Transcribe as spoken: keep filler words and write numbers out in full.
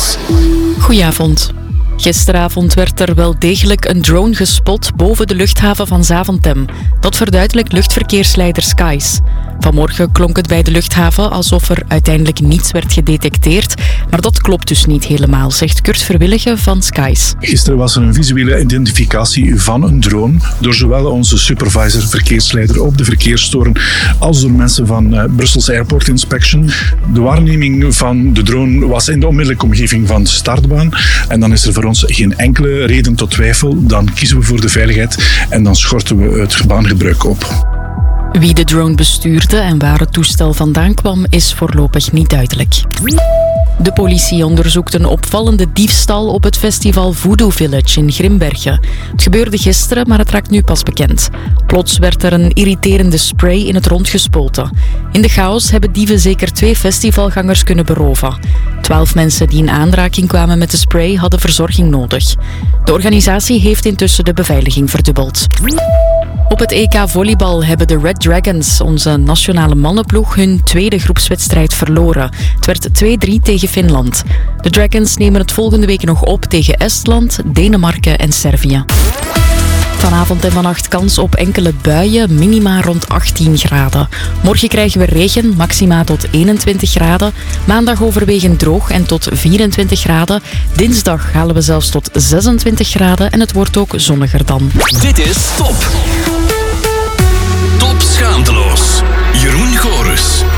Schaamteloos. Goedenavond. Gisteravond werd er wel degelijk een drone gespot boven de luchthaven van Zaventem. Dat verduidelijkt luchtverkeersleider Skies. Vanmorgen klonk het bij de luchthaven alsof er uiteindelijk niets werd gedetecteerd. Maar dat klopt dus niet helemaal, zegt Kurt Verwillige van Skies. Gisteren was er een visuele identificatie van een drone door zowel onze supervisor, verkeersleider op de verkeerstoren, als door mensen van uh, Brussels Airport Inspection. De waarneming van de drone was in de onmiddellijke omgeving van de startbaan. En dan is er voor ons geen enkele reden tot twijfel. Dan kiezen we voor de veiligheid en dan schorten we het baangebruik op. Wie de drone bestuurde en waar het toestel vandaan kwam, is voorlopig niet duidelijk. De politie onderzoekt een opvallende diefstal op het festival Voodoo Village in Grimbergen. Het gebeurde gisteren, maar het raakt nu pas bekend. Plots werd er een irriterende spray in het rond gespoten. In de chaos hebben dieven zeker twee festivalgangers kunnen beroven. Twaalf mensen die in aanraking kwamen met de spray hadden verzorging nodig. De organisatie heeft intussen de beveiliging verdubbeld. Op het E K volleybal hebben de Red Dragons, onze nationale mannenploeg, hun tweede groepswedstrijd verloren. Het werd twee drie tegen Finland. De Dragons nemen het volgende week nog op tegen Estland, Denemarken en Servië. Vanavond en vannacht kans op enkele buien, minima rond achttien graden. Morgen krijgen we regen, maxima tot eenentwintig graden. Maandag overwegend droog en tot vierentwintig graden. Dinsdag halen we zelfs tot zesentwintig graden en het wordt ook zonniger dan. Dit is Top. Top Schaamteloos. Jeroen Gorus.